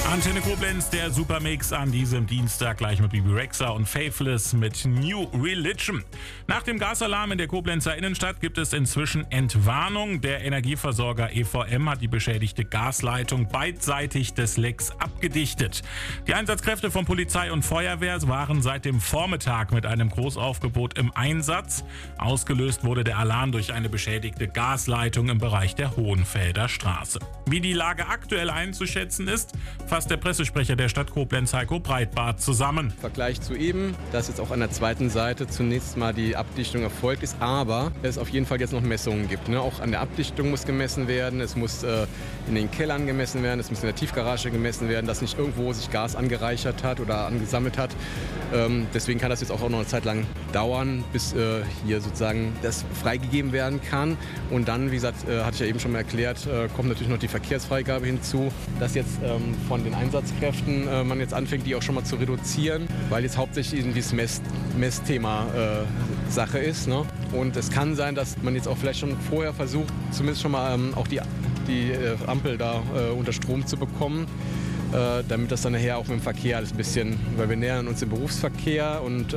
Antenne Koblenz, der Supermix an diesem Dienstag gleich mit Bebe Rexha und Faithless mit New Religion. Nach dem Gasalarm in der Koblenzer Innenstadt gibt es inzwischen Entwarnung. Der Energieversorger EVM hat die beschädigte Gasleitung beidseitig des Lecks abgedichtet. Die Einsatzkräfte von Polizei und Feuerwehr waren seit dem Vormittag mit einem Großaufgebot im Einsatz. Ausgelöst wurde der Alarm durch eine beschädigte Gasleitung im Bereich der Hohenfelder Straße. Wie die Lage aktuell einzuschätzen ist, fasst der Pressesprecher der Stadt Koblenz, Heiko Breitbart, zusammen. Im Vergleich zu eben, dass jetzt auch an der zweiten Seite zunächst mal die Abdichtung erfolgt ist, aber es auf jeden Fall jetzt noch Messungen gibt. Auch an der Abdichtung muss gemessen werden, es muss in den Kellern gemessen werden, es muss in der Tiefgarage gemessen werden, dass nicht irgendwo sich Gas angereichert hat oder angesammelt hat. Deswegen kann das jetzt auch noch eine Zeit lang dauern, bis hier sozusagen das freigegeben werden kann. Und dann, wie gesagt, hatte ich ja eben schon mal erklärt, kommt natürlich noch die Verkehrsfreigabe hinzu, dass jetzt von den Einsatzkräften man jetzt anfängt, die auch schon mal zu reduzieren, weil jetzt hauptsächlich irgendwie das Messthema Sache ist. Ne? Und es kann sein, dass man jetzt auch vielleicht schon vorher versucht, zumindest schon mal auch die Ampel da unter Strom zu bekommen, damit das dann nachher auch mit dem Verkehr alles ein bisschen, weil wir nähern uns dem Berufsverkehr und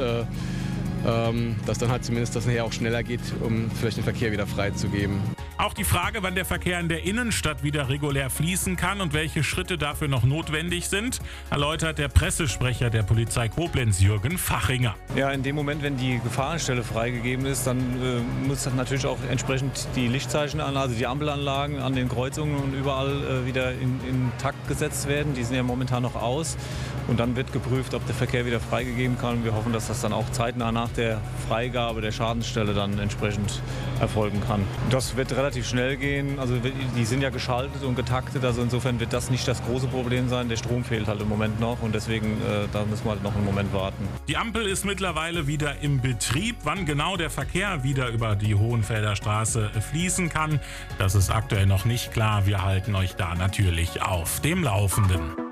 dass dann halt zumindest das nachher auch schneller geht, um vielleicht den Verkehr wieder freizugeben. Auch die Frage, wann der Verkehr in der Innenstadt wieder regulär fließen kann und welche Schritte dafür noch notwendig sind, erläutert der Pressesprecher der Polizei Koblenz, Jürgen Fachinger. Ja, in dem Moment, wenn die Gefahrenstelle freigegeben ist, dann muss dann natürlich auch entsprechend die Lichtzeichen, also die Ampelanlagen an den Kreuzungen und überall wieder in Takt gesetzt werden. Die sind ja momentan noch aus. Und dann wird geprüft, ob der Verkehr wieder freigegeben kann. Wir hoffen, dass das dann auch zeitnah nach der Freigabe der Schadensstelle dann entsprechend erfolgen kann. Das wird relativ schnell gehen. Also die sind ja geschaltet und getaktet. Also insofern wird das nicht das große Problem sein. Der Strom fehlt halt im Moment noch und deswegen da müssen wir halt noch einen Moment warten. Die Ampel ist mittlerweile wieder im Betrieb. Wann genau der Verkehr wieder über die Hohenfelder Straße fließen kann, das ist aktuell noch nicht klar. Wir halten euch da natürlich auf dem Laufenden.